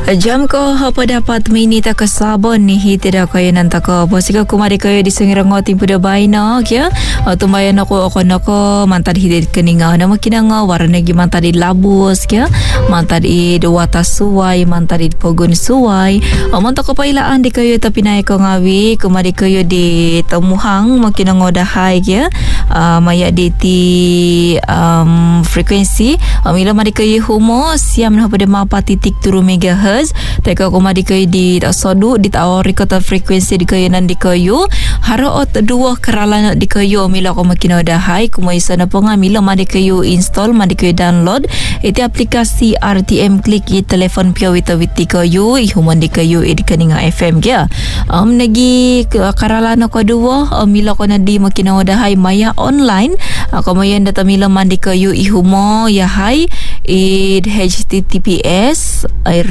Jam ko apa dapat minita ke sabon ni hitida kayo nanta ko bosika kumari kayo di sungirang oting puda baina kya tumbayan ako mantad hidid keninga na makinanga warna gi mantad di labus kya mantad di wata suwai mantad di pogun suwai mantad ko pailaan di kayo tapi naik ko ngawi kumari kayo di temuhang makinanga dahai kya maya di frekuensi mila mari kayo humo siam na pada mapa titik turu megahertz teka kumadi kayo di sodu di tawari kota frekuensi di kayo nan di kayo haraot dua keralan di kayo mila ko makina dahai kumaisa na po nga mila madi kayo install madi kayo download iti aplikasi RTM klik i telefon pia wita witi kayo ihuman di kayo di kaninga FM kya nagi keralan ko dua mila ko na di makina dahai maya online kumayan data mila mandi kayo ihumo yahai https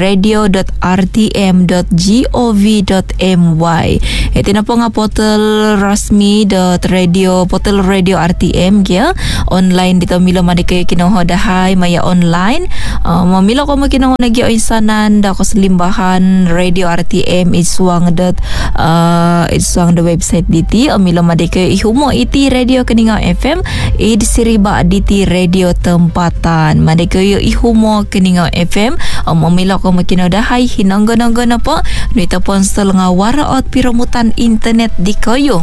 radio.rtm.gov.my iti na po nga portal rasmi portal radio RTM kya online dito milo madi kayo kinahodahay maya online mamilo ko makinaho nagi oinsanan da ko salimbahan radio RTM iswang the website diti milo madi kayo ihumo iti radio kaninga FM id siriba diti radio tempatan madi kayo ihumo kaninga FM mamilo ko makinodahay hinangga-nangga na po nuita ponsel nga waraot piramutan internet di kayo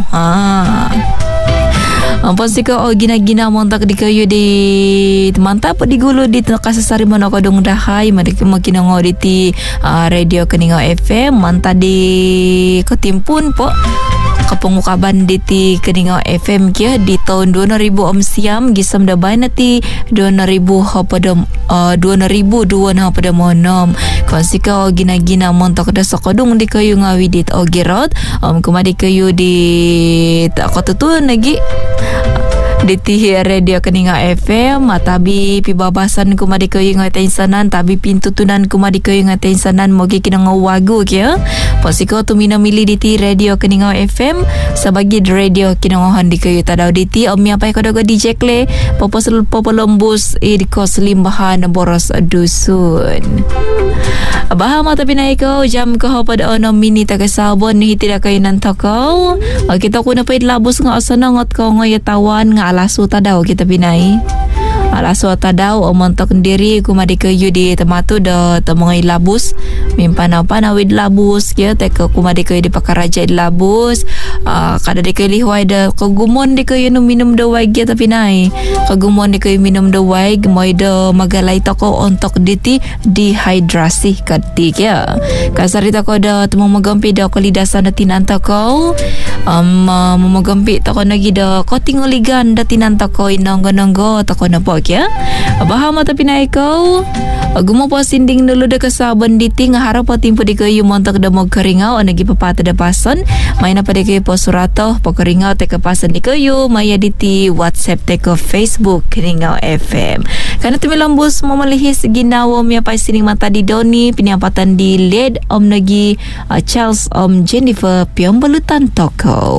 pasti ko gina-gina montak di kayo di mantap di gulo di kasasari mo na ko dong dahay makinango di radio kaninga FM manta di ketimpun po kapungukaban diti kaninga FM kya di tahun 2000 siam gisam da bay nati 2000 pada monom konsika gina-gina montok da sakodong di kayo ngawi dit ogirot kumadi kayo di takotutun lagi diti radio kaninga FM tabi pibabasan kumadi kayo ngatain sanan tabi pintutunan kumadi kayo ngatain sanan mogi kinang wagu kya pasiko tumina mili diti radio kaninga FM sabagi radio kinangohan di kayo tadaw diti omya pay kodago di jekle popolombus di koslimbahan boros dusun bahama tapi na ikaw jam ko pada ono minita ka sabon ni hitida kayo nan takaw kita ko na pay labos nga asana ngot ko ngayatawan nga alaso tadaw kita pinay alaso tadaw o montok diri kumadi kayo di tematu da tamongai labus mimpana-pana with labus kya teka kumadi kayo di pakaraja di labus kada di kayo lihuay da kagumon di kayo no minum da waig kya tapinay kagumon di kayo minum da waig moy da magalay tako ontok diti dehydrasi kati kya kasarita ko da tumamagampi da kalidasan na tinanta ko mamagampi tako nagi da kotingoligan da tinanta ko inanggo-nanggo tako na po kya bahama tapi na ikaw gumapo sinding dulu da kasabon diti nga harap po timpo di kayo montok da mog karingaw o nagi papata da pason may na pa di kayo po surato po karingaw teka pason di kayo maya diti WhatsApp teka Facebook karingaw FM kana tumilambos mamalihis ginawa miya pa sining mata di Doni piniapatan di LED nagi Charles Jennifer Piambalutan Toko.